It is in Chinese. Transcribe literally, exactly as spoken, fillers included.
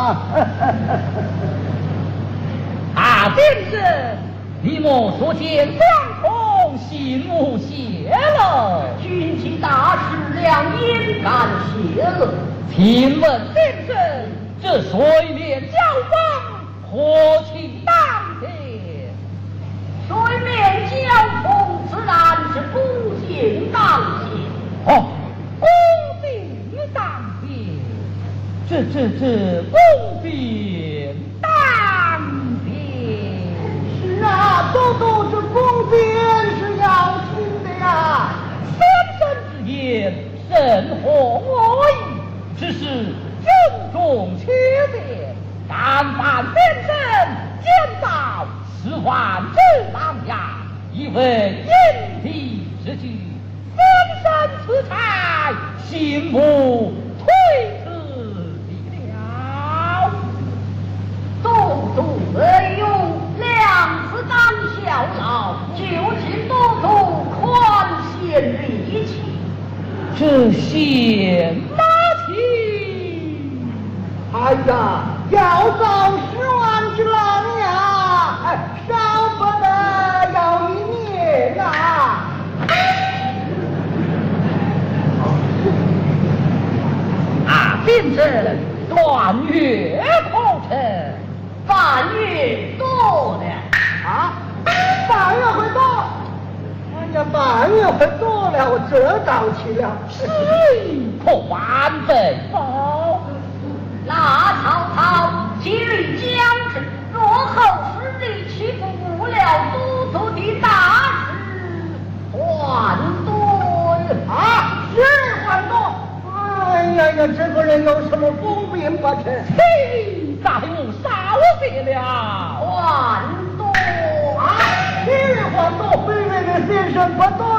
啊，先生，你我所见相同，心无泄露。 军机大事，两应敢泄露。 请问先生，这水面交锋何情当前？ 水面交锋自然是公平当前。 哦，公平当前，这这这公平当前。 是啊，都都这公平是要紧的呀。 先生之言甚合我意。只是军中缺点，但凡先生见到十万之当下，以为因敌之举，先生此才心无推辞了。 种种而用，两次当效劳，就请多多宽限力气。 这贤马哎呀，要造十万之郎呀，哎，少不得要一年啊！ 啊，先生，段月口成， 半月多了啊，半月会多。哎呀，半月会多了，我这到去了。 是可万倍否？ 那曹操今日将至，若后失利，岂不误了都督的大事？还多啊，是还多。哎呀呀，这个人有什么风病不成？ 嘿，在我少谢了。 还多啊，是还多，卑微的先生不多